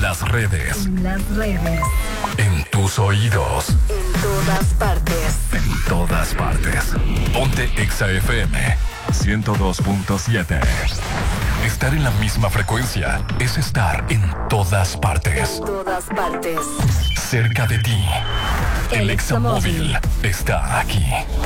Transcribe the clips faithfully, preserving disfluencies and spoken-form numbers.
las redes. En las redes. En tus oídos. En todas partes. En todas partes. Ponte Exa F M ciento dos punto siete. Estar en la misma frecuencia es estar en todas partes. En todas partes. Cerca de ti. El, El Exa Móvil está aquí.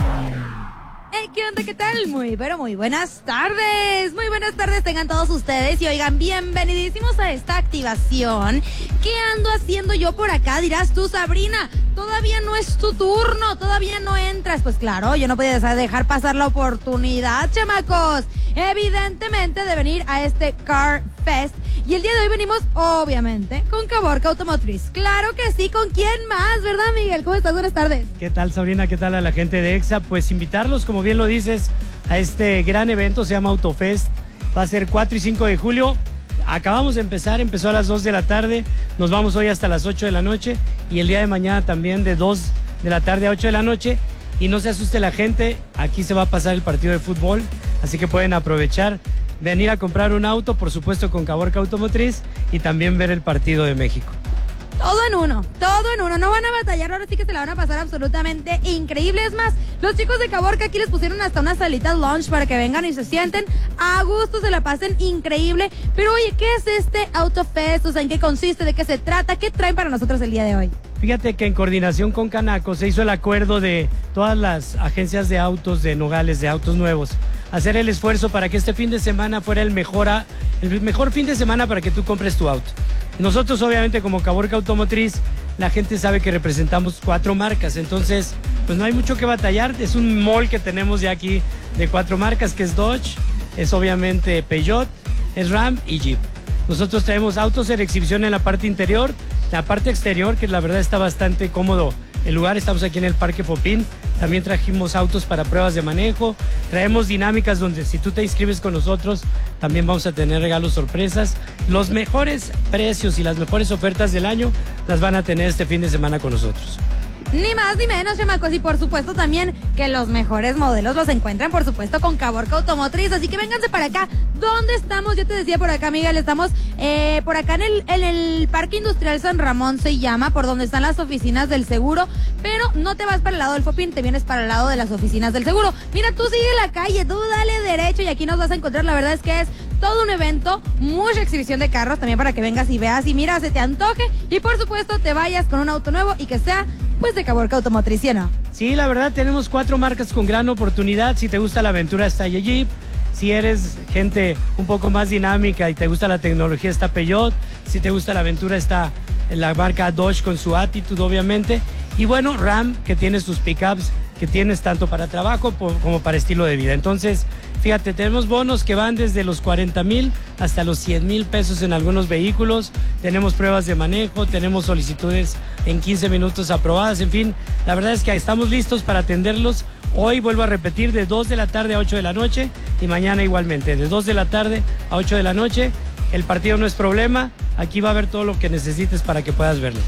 Hey, ¿qué onda? ¿Qué tal? Muy, pero muy buenas tardes. Muy buenas tardes tengan todos ustedes. Y oigan, bienvenidísimos a esta activación. ¿Qué ando haciendo yo por acá? Dirás tú, Sabrina. Todavía no es tu turno. Todavía no entras. Pues claro, yo no podía dejar pasar la oportunidad, chamacos. Evidentemente de venir a este Car Fest. Y el día de hoy venimos, obviamente, con Caborca Automotriz. Claro que sí, ¿con quién más? ¿Verdad, Miguel? ¿Cómo estás? Buenas tardes. ¿Qué tal, Sabrina? ¿Qué tal a la gente de Exa? Pues invitarlos, como bien lo dices, a este gran evento, se llama Autofest. Va a ser cuatro y cinco de julio. Acabamos de empezar, empezó a las dos de la tarde. Nos vamos hoy hasta las ocho de la noche. Y el día de mañana también de dos de la tarde a ocho de la noche. Y no se asuste la gente, aquí se va a pasar el partido de fútbol. Así que pueden aprovechar, venir a comprar un auto, por supuesto con Caborca Automotriz, y también ver el partido de México. Todo en uno, todo en uno, no van a batallar, ahora sí que se la van a pasar absolutamente increíble. Es más, los chicos de Caborca aquí les pusieron hasta una salita lunch para que vengan y se sienten a gusto, se la pasen increíble. Pero oye, ¿qué es este Autofest? O sea, ¿en qué consiste? ¿De qué se trata? ¿Qué traen para nosotros el día de hoy? Fíjate que en coordinación con Canaco se hizo el acuerdo de todas las agencias de autos de Nogales, de autos nuevos, hacer el esfuerzo para que este fin de semana fuera el mejor, a, el mejor fin de semana para que tú compres tu auto. Nosotros, obviamente, como Caborca Automotriz, la gente sabe que representamos cuatro marcas, entonces pues no hay mucho que batallar. Es un mall que tenemos ya aquí de cuatro marcas, que es Dodge, es obviamente Peugeot, es Ram y Jeep. Nosotros traemos autos en exhibición en la parte interior, la parte exterior, que la verdad está bastante cómodo el lugar. Estamos aquí en el Parque Popín. También trajimos autos para pruebas de manejo. Traemos dinámicas donde si tú te inscribes con nosotros, también vamos a tener regalos sorpresas. Los mejores precios y las mejores ofertas del año las van a tener este fin de semana con nosotros. Ni más ni menos, chamacos, y por supuesto también que los mejores modelos los encuentran, por supuesto, con Caborca Automotriz, así que vénganse para acá. ¿Dónde estamos? Yo te decía por acá, Miguel, estamos eh, por acá en el, en el Parque Industrial San Ramón, se llama, por donde están las oficinas del seguro, pero no te vas para el lado del Fopín, te vienes para el lado de las oficinas del seguro. Mira, tú sigue la calle, tú dale derecho y aquí nos vas a encontrar. La verdad es que es todo un evento, mucha exhibición de carros también para que vengas y veas y mira, se te antoje y por supuesto te vayas con un auto nuevo y que sea pues de Caborca Automotriz, ¿sí o no? Sí, la verdad tenemos cuatro marcas con gran oportunidad. Si te gusta la aventura está Jeep, si eres gente un poco más dinámica y te gusta la tecnología está Peugeot, si te gusta la aventura está la marca Dodge con su Attitude obviamente, y bueno, Ram, que tiene sus pickups que tienes tanto para trabajo como para estilo de vida. Entonces, fíjate, tenemos bonos que van desde los cuarenta mil hasta los cien mil pesos en algunos vehículos. Tenemos pruebas de manejo, tenemos solicitudes en quince minutos aprobadas. En fin, la verdad es que estamos listos para atenderlos. Hoy vuelvo a repetir, de dos de la tarde a ocho de la noche y mañana igualmente, de dos de la tarde a ocho de la noche. El partido no es problema, aquí va a haber todo lo que necesites para que puedas verlo.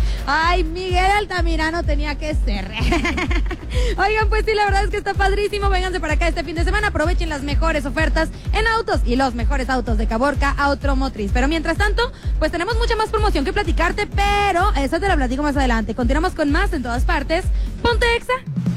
Ay, Miguel Altamirano tenía que ser. Oigan, pues sí, la verdad es que está padrísimo. Vénganse para acá este fin de semana. Aprovechen las mejores ofertas en autos y los mejores autos de Caborca Automotriz. Pero mientras tanto, pues tenemos mucha más promoción que platicarte, pero esa te la platico más adelante. Continuamos con más en todas partes. Ponte Exa.